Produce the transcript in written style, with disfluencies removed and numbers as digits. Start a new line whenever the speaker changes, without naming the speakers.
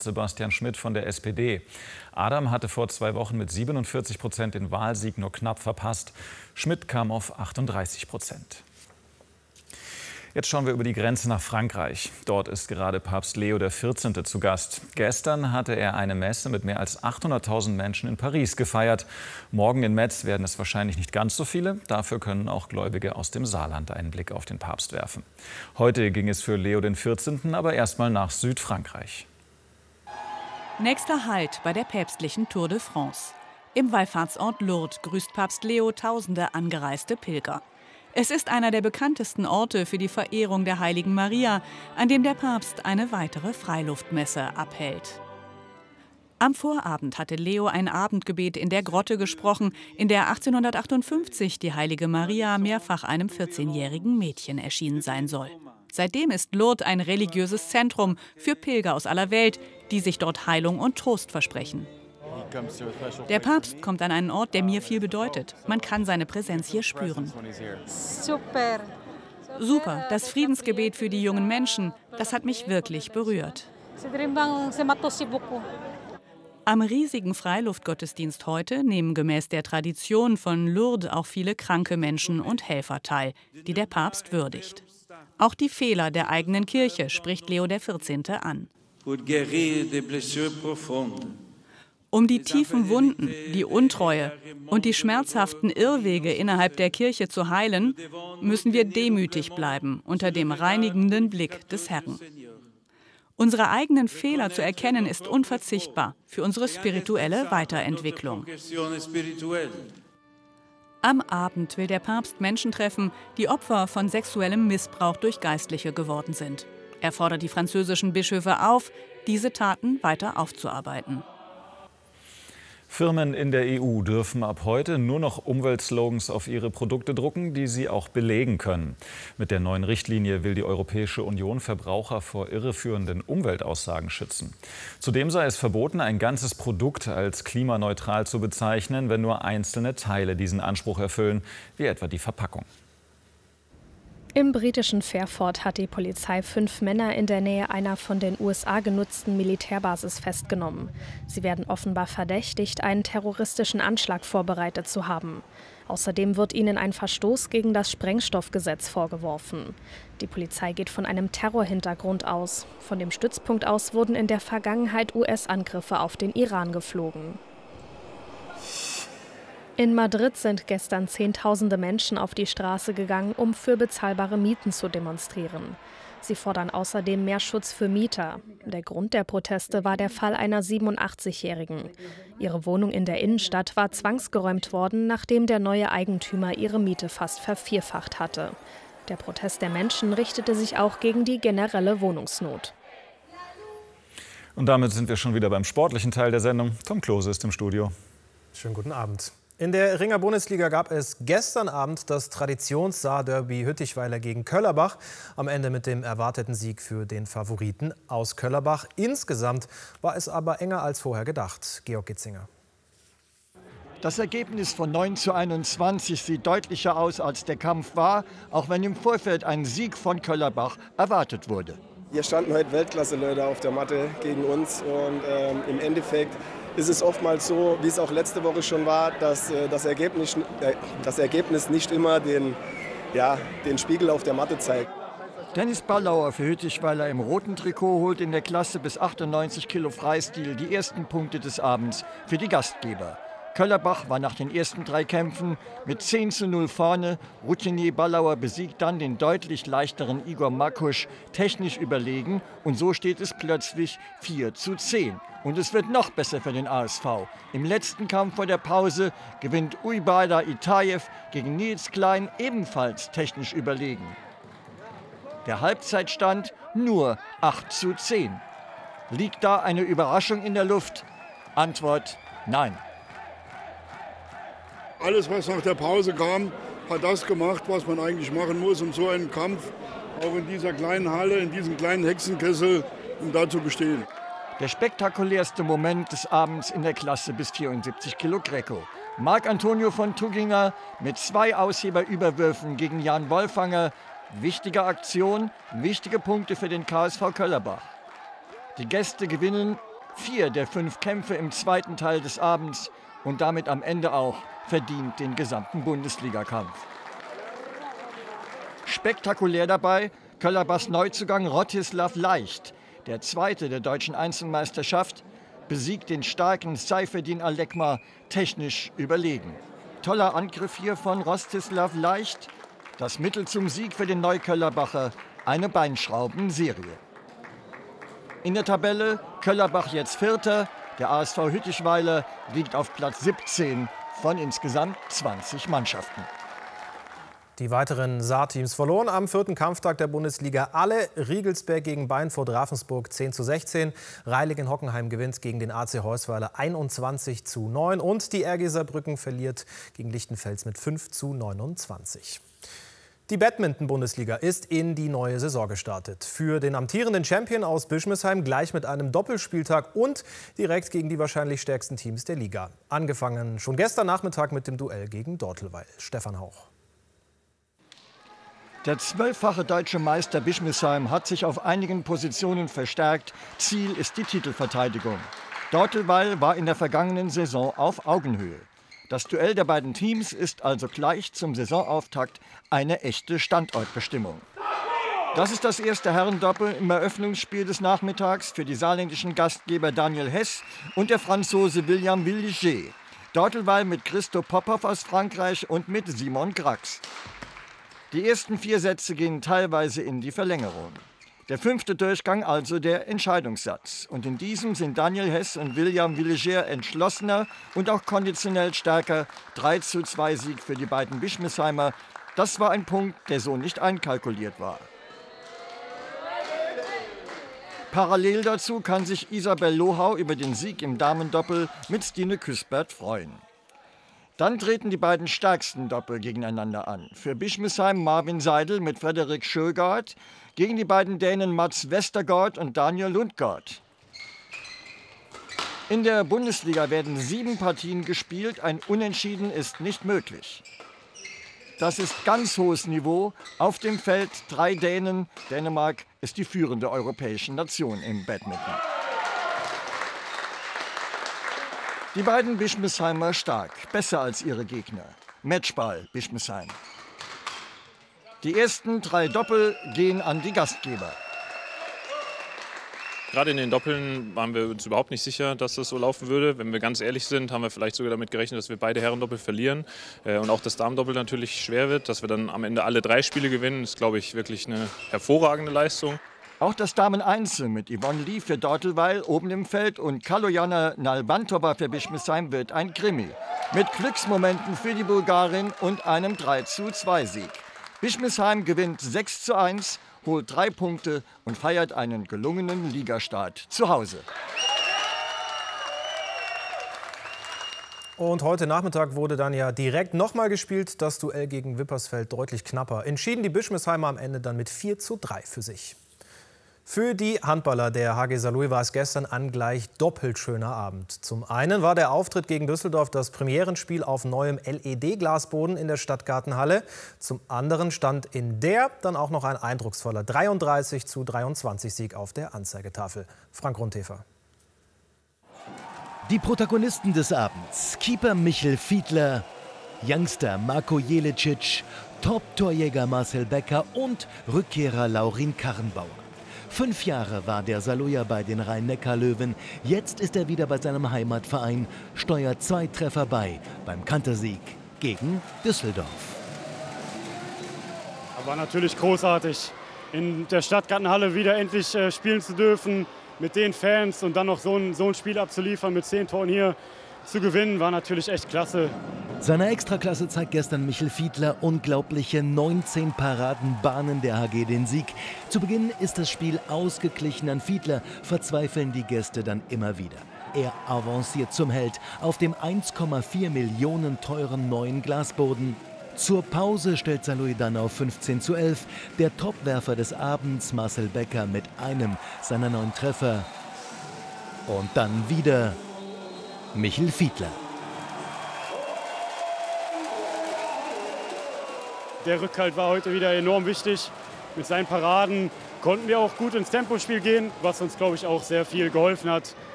Sebastian Schmidt von der SPD. Adam hatte vor 2 Wochen mit 47% den Wahlsieg nur knapp verpasst. Schmidt kam auf 38%. Jetzt schauen wir über die Grenze nach Frankreich. Dort ist gerade Papst Leo XIV. Zu Gast. Gestern hatte er eine Messe mit mehr als 800.000 Menschen in Paris gefeiert. Morgen in Metz werden es wahrscheinlich nicht ganz so viele. Dafür können auch Gläubige aus dem Saarland einen Blick auf den Papst werfen. Heute ging es für Leo XIV. Aber erstmal nach Südfrankreich.
Nächster Halt bei der päpstlichen Tour de France. Im Wallfahrtsort Lourdes grüßt Papst Leo tausende angereiste Pilger. Es ist einer der bekanntesten Orte für die Verehrung der heiligen Maria, an dem der Papst eine weitere Freiluftmesse abhält. Am Vorabend hatte Leo ein Abendgebet in der Grotte gesprochen, in der 1858 die heilige Maria mehrfach einem 14-jährigen Mädchen erschienen sein soll. Seitdem ist Lourdes ein religiöses Zentrum für Pilger aus aller Welt, die sich dort Heilung und Trost versprechen. Der Papst kommt an einen Ort, der mir viel bedeutet. Man kann seine Präsenz hier spüren. Super, das Friedensgebet für die jungen Menschen, das hat mich wirklich berührt. Am riesigen Freiluftgottesdienst heute nehmen gemäß der Tradition von Lourdes auch viele kranke Menschen und Helfer teil, die der Papst würdigt. Auch die Fehler der eigenen Kirche spricht Leo XIV. An. Um die tiefen Wunden, die Untreue und die schmerzhaften Irrwege innerhalb der Kirche zu heilen, müssen wir demütig bleiben unter dem reinigenden Blick des Herrn. Unsere eigenen Fehler zu erkennen ist unverzichtbar für unsere spirituelle Weiterentwicklung. Am Abend will der Papst Menschen treffen, die Opfer von sexuellem Missbrauch durch Geistliche geworden sind. Er fordert die französischen Bischöfe auf, diese Taten weiter aufzuarbeiten.
Firmen in der EU dürfen ab heute nur noch Umweltslogans auf ihre Produkte drucken, die sie auch belegen können. Mit der neuen Richtlinie will die Europäische Union Verbraucher vor irreführenden Umweltaussagen schützen. Zudem sei es verboten, ein ganzes Produkt als klimaneutral zu bezeichnen, wenn nur einzelne Teile diesen Anspruch erfüllen, wie etwa die Verpackung.
Im britischen Fairford hat die Polizei 5 Männer in der Nähe einer von den USA genutzten Militärbasis festgenommen. Sie werden offenbar verdächtigt, einen terroristischen Anschlag vorbereitet zu haben. Außerdem wird ihnen ein Verstoß gegen das Sprengstoffgesetz vorgeworfen. Die Polizei geht von einem Terrorhintergrund aus. Von dem Stützpunkt aus wurden in der Vergangenheit US-Angriffe auf den Iran geflogen. In Madrid sind gestern Zehntausende Menschen auf die Straße gegangen, um für bezahlbare Mieten zu demonstrieren. Sie fordern außerdem mehr Schutz für Mieter. Der Grund der Proteste war der Fall einer 87-Jährigen. Ihre Wohnung in der Innenstadt war zwangsgeräumt worden, nachdem der neue Eigentümer ihre Miete fast vervierfacht hatte. Der Protest der Menschen richtete sich auch gegen die generelle Wohnungsnot.
Und damit sind wir schon wieder beim sportlichen Teil der Sendung. Tom Klose ist im Studio.
Schönen guten Abend. In der Ringer-Bundesliga gab es gestern Abend das Traditions-Saar-Derby Hüttichweiler gegen Köllerbach. Am Ende mit dem erwarteten Sieg für den Favoriten aus Köllerbach. Insgesamt war es aber enger als vorher gedacht. Georg Gitzinger.
Das Ergebnis von 9:21 sieht deutlicher aus, als der Kampf war, auch wenn im Vorfeld ein Sieg von Köllerbach erwartet wurde.
Hier standen heute Weltklasse-Leute auf der Matte gegen uns und im Endeffekt ist es oftmals so, wie es auch letzte Woche schon war, dass das Ergebnis nicht immer den Spiegel auf der Matte zeigt.
Dennis Ballauer für Hüttichweiler im roten Trikot holt in der Klasse bis 98 Kilo Freistil die ersten Punkte des Abends für die Gastgeber. Köllerbach war nach den ersten 3 Kämpfen mit 10:0 vorne. Routinier Ballauer besiegt dann den deutlich leichteren Igor Makusch technisch überlegen. Und so steht es plötzlich 4:10. Und es wird noch besser für den ASV. Im letzten Kampf vor der Pause gewinnt Uybada Itayev gegen Nils Klein ebenfalls technisch überlegen. Der Halbzeitstand nur 8:10. Liegt da eine Überraschung in der Luft? Antwort: Nein.
Alles, was nach der Pause kam, hat das gemacht, was man eigentlich machen muss, um so einen Kampf auch in dieser kleinen Halle, in diesem kleinen Hexenkessel, um da zu bestehen.
Der spektakulärste Moment des Abends in der Klasse bis 74 Kilo Greco. Marc Antonio von Tugginger mit 2 Ausheberüberwürfen gegen Jan Wolfanger. Wichtige Aktion, wichtige Punkte für den KSV Köllerbach. Die Gäste gewinnen 4 der 5 Kämpfe im zweiten Teil des Abends und damit am Ende auch verdient den gesamten Bundesligakampf. Spektakulär dabei Köllerbachs Neuzugang Rostislav Leicht, der Zweite der deutschen Einzelmeisterschaft, besiegt den starken Seyfettin Alekma technisch überlegen. Toller Angriff hier von Rostislav Leicht. Das Mittel zum Sieg für den Neuköllerbacher, eine Beinschrauben-Serie. In der Tabelle Köllerbach jetzt Vierter, der ASV Hüttichweiler liegt auf Platz 17 von insgesamt 20 Mannschaften.
Die weiteren Saarteams verloren am 4. Kampftag der Bundesliga alle. Riegelsberg gegen Beinfurt Ravensburg 10:16. Reiligen-Hockenheim gewinnt gegen den AC Heusweiler 21:9. Und die RG Saarbrücken verliert gegen Lichtenfels mit 5:29. Die Badminton-Bundesliga ist in die neue Saison gestartet. Für den amtierenden Champion aus Bischmisheim gleich mit einem Doppelspieltag und direkt gegen die wahrscheinlich stärksten Teams der Liga. Angefangen schon gestern Nachmittag mit dem Duell gegen Dortelweil. Stefan Hauch.
Der 12-fache deutsche Meister Bischmisheim hat sich auf einigen Positionen verstärkt. Ziel ist die Titelverteidigung. Dortelweil war in der vergangenen Saison auf Augenhöhe. Das Duell der beiden Teams ist also gleich zum Saisonauftakt eine echte Standortbestimmung. Das ist das erste Herrendoppel im Eröffnungsspiel des Nachmittags für die saarländischen Gastgeber Daniel Hess und der Franzose William Villiger. Dortelweil mit Christoph Popov aus Frankreich und mit Simon Grax. Die ersten 4 Sätze gehen teilweise in die Verlängerung. Der 5. Durchgang also der Entscheidungssatz. Und in diesem sind Daniel Hess und William Villiger entschlossener und auch konditionell stärker. 3:2 Sieg für die beiden Bischmisheimer. Das war ein Punkt, der so nicht einkalkuliert war. Parallel dazu kann sich Isabel Lohau über den Sieg im Damendoppel mit Stine Küsbert freuen. Dann treten die beiden stärksten Doppel gegeneinander an. Für Bischmisheim Marvin Seidel mit Frederik Sjøgaard gegen die beiden Dänen Mats Westergaard und Daniel Lundgaard. In der Bundesliga werden 7 Partien gespielt, ein Unentschieden ist nicht möglich. Das ist ganz hohes Niveau. Auf dem Feld 3 Dänen. Dänemark ist die führende europäische Nation im Badminton. Die beiden Bischmisheimer stark, besser als ihre Gegner. Matchball Bischmisheim. Die ersten 3 Doppel gehen an die Gastgeber.
Gerade in den Doppeln waren wir uns überhaupt nicht sicher, dass das so laufen würde. Wenn wir ganz ehrlich sind, haben wir vielleicht sogar damit gerechnet, dass wir beide Herrendoppel verlieren. Und auch das Damendoppel natürlich schwer wird. Dass wir dann am Ende alle 3 Spiele gewinnen, ist, glaube ich, wirklich eine hervorragende Leistung.
Auch das Damen-Einzel mit Yvonne Lee für Dortelweil oben im Feld und Kalojana Nalbantova für Bischmisheim wird ein Krimi. Mit Glücksmomenten für die Bulgarin und einem 3:2 Sieg. Bischmisheim gewinnt 6:1, holt 3 Punkte und feiert einen gelungenen Ligastart zu Hause.
Und heute Nachmittag wurde dann ja direkt nochmal gespielt. Das Duell gegen Wippersfeld deutlich knapper. Entschieden die Bischmisheimer am Ende dann mit 4:3 für sich. Für die Handballer der HG Saarlouis war es gestern ein gleich doppelt schöner Abend. Zum einen war der Auftritt gegen Düsseldorf das Premierenspiel auf neuem LED-Glasboden in der Stadtgartenhalle. Zum anderen stand in der dann auch noch ein eindrucksvoller 33:23 Sieg auf der Anzeigetafel. Frank Rundhefer.
Die Protagonisten des Abends: Keeper Michel Fiedler, Youngster Marko Jelicic, Top-Torjäger Marcel Becker und Rückkehrer Laurin Karrenbauer. 5 Jahre war der Saarlouier bei den Rhein-Neckar-Löwen. Jetzt ist er wieder bei seinem Heimatverein, steuert 2 Treffer bei beim Kantersieg gegen Düsseldorf.
War natürlich großartig, in der Stadtgartenhalle wieder endlich spielen zu dürfen mit den Fans und dann noch so ein Spiel abzuliefern mit 10 Toren hier zu gewinnen, war natürlich echt klasse.
Seiner Extraklasse zeigt gestern Michel Fiedler unglaubliche 19 Paraden bahnen der HG den Sieg. Zu Beginn ist das Spiel ausgeglichen. An Fiedler verzweifeln die Gäste dann immer wieder. Er avanciert zum Held auf dem 1,4 Millionen teuren neuen Glasboden. Zur Pause stellt Saarlouis dann auf 15:11. Der Topwerfer des Abends, Marcel Becker, mit einem seiner 9 Treffer. Und dann wieder Michel Fiedler.
Der Rückhalt war heute wieder enorm wichtig. Mit seinen Paraden konnten wir auch gut ins Tempospiel gehen, was uns, glaube ich, auch sehr viel geholfen hat.